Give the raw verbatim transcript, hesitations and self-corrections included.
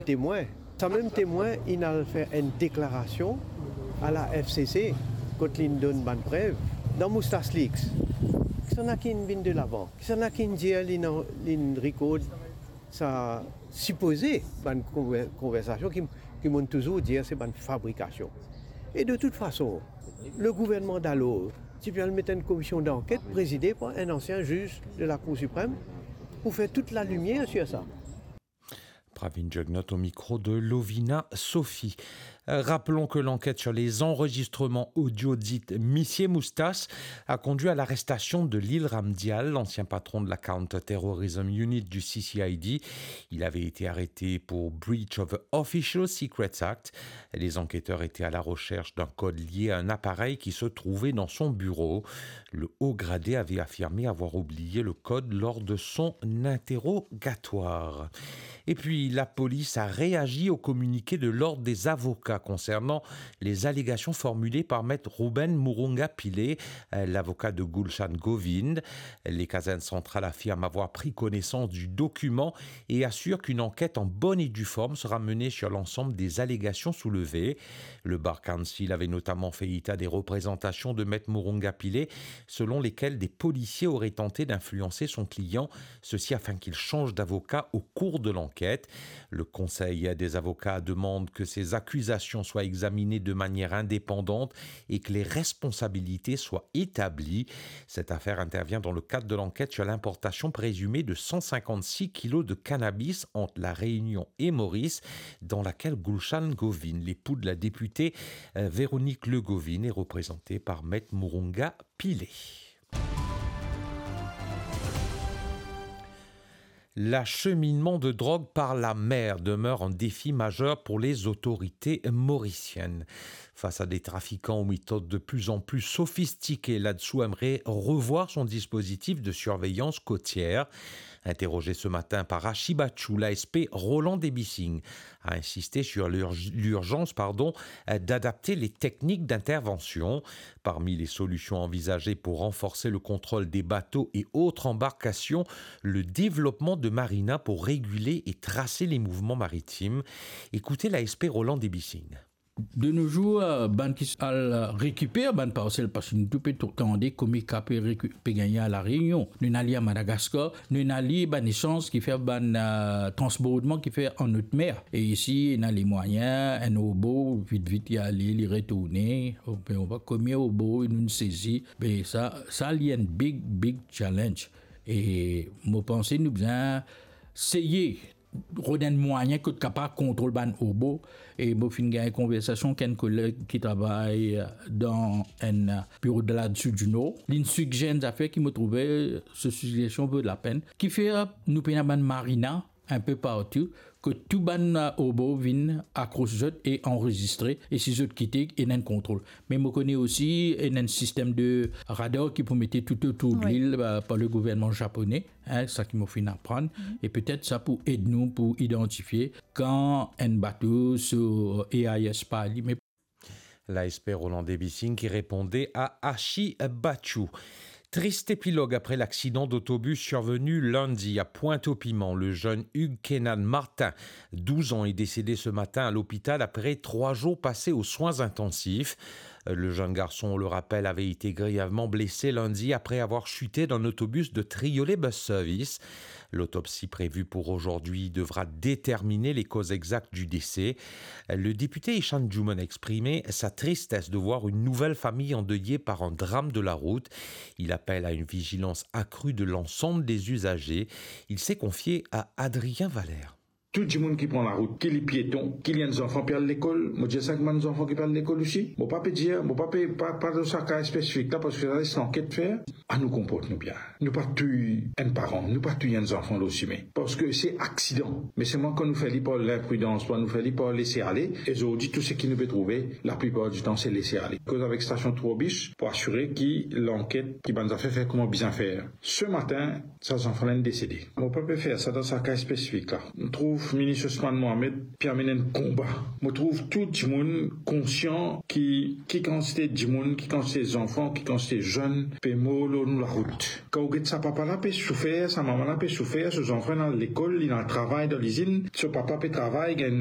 Témoin. Ça même témoin, il a fait une déclaration à la F C C contre l'Indon Ban Preuve dans Moustache Leaks. Il y en a qui viennent de l'avant. Il y en a qui disent l'in record ça supposé une conversation qui qui m'ont toujours dit c'est une fabrication. Et de toute façon, le gouvernement d'alors, tu peux mettre une commission d'enquête présidée par un ancien juge de la Cour suprême pour faire toute la lumière sur ça. Pravin Jugnot au micro de Lovina Sophie. Euh, rappelons que l'enquête sur les enregistrements audio dite Missier Moustache a conduit à l'arrestation de Lil Ramdial, l'ancien patron de la Counter-Terrorism Unit du C C I D. Il avait été arrêté pour Breach of the Official Secrets Act. Les enquêteurs étaient à la recherche d'un code lié à un appareil qui se trouvait dans son bureau. Le haut gradé avait affirmé avoir oublié le code lors de son interrogatoire. Et puis, la police a réagi au communiqué de l'Ordre des avocats concernant les allégations formulées par maître Ruben Murunga Pillay, l'avocat de Gulshan Govind. Les casernes centrales affirment avoir pris connaissance du document et assurent qu'une enquête en bonne et due forme sera menée sur l'ensemble des allégations soulevées. Le Bar Council avait notamment fait état des représentations de maître Murunga Pillay, selon lesquelles des policiers auraient tenté d'influencer son client, ceci afin qu'il change d'avocat au cours de l'enquête. Le Conseil des avocats demande que ces accusations soient examinées de manière indépendante et que les responsabilités soient établies. Cette affaire intervient dans le cadre de l'enquête sur l'importation présumée de cent cinquante-six kilos de cannabis entre la Réunion et Maurice, dans laquelle Gulshan Govind, l'époux de la députée euh, Véronique Le Govind, est représenté par maître Murunga Pillay. L'acheminement de drogue par la mer demeure un défi majeur pour les autorités mauriciennes. Face à des trafiquants aux méthodes de plus en plus sophistiquées, l'A D S O aimerait revoir son dispositif de surveillance côtière. Interrogé ce matin par Achi Bachou, l'A S P Roland Debissing a insisté sur l'urgence pardon, d'adapter les techniques d'intervention. Parmi les solutions envisagées pour renforcer le contrôle des bateaux et autres embarcations, le développement de marinas pour réguler et tracer les mouvements maritimes. Écoutez l'A S P Roland Debissing. De nos jours, ban qui récupère ban parcelle parce que nous peut tout demander comment capé peut gagner à la Réunion. Nous allons à Madagascar, nous allons ban échange qui fait ban uh, transbordement qui fait en haute mer. Et ici, on a les moyens, un obo vite vite y aller, y retourner. On va combien obo nous saisit. Mais ça, ça il y a un big big challenge. Et moi pense nous besoin essayer Rodin moyen que capable contrôle ban obo et moi fin une conversation qu'un collègue qui travaille dans un bureau de la Sud du Nord l'une suggère une affaire qui me trouvait ce suggestion vaut de la peine qui fait nous payer ban marina un peu partout que tout ban obo vienne accrocher et enregistrer et si autres quitter et un contrôle mais me connais aussi un système de radar qui peut mettre tout autour de l'île oui. par le gouvernement japonais hein, ça qui m'a fait apprendre mm-hmm. et peut-être ça pour aider nous pour identifier quand un bateau sur E I S Pali mais l'A S P Roland Debissing qui répondait à Achi Bachou. Triste épilogue après l'accident d'autobus survenu lundi à Pointe-au-Piment. Le jeune Hugues Kenan Martin, douze ans, est décédé ce matin à l'hôpital après trois jours passés aux soins intensifs. Le jeune garçon, on le rappelle, avait été grièvement blessé lundi après avoir chuté d'un autobus de Triolet Bus Service. L'autopsie prévue pour aujourd'hui devra déterminer les causes exactes du décès. Le député Ishan Djoumen a exprimé sa tristesse de voir une nouvelle famille endeuillée par un drame de la route. Il appelle à une vigilance accrue de l'ensemble des usagers. Il s'est confié à Adrien Valère. Tout le monde qui prend la route, qui les piétons, qui y a des enfants qui parlent l'école, moi j'ai cinq des enfants qui parlent l'école aussi. Bon, pas dire, bon, pas pas pas de ça cas spécifique là parce que ça c'est enquête faire. À nous comporte nous bien. Nous pas tuer un parent, nous pas tuer des enfants aussi mais parce que c'est accident. Mais c'est moi quand nous fait l'imprudence, quand nous fait pas laisser aller et je vous dis tout ce qui nous peut trouver, la plupart du temps c'est laisser aller. Cause avec station trois biches pour assurer que l'enquête qui va nous faire faire comment bien faire. Ce matin, ces enfants là décédés. On peut pas faire ça dans un cas spécifique là. On trouve trouve ministre Osman Mohamed puis amener un combat. Je trouve tout le monde conscient qui qui considère du monde, qui considère les enfants, qui considère jeunes, peut mourir nous la route. Quand vous sa papa là peut souffrir, sa maman là peut souffrir, ses enfants dans l'école, dans le travail, dans l'usine, ce papa peut travailler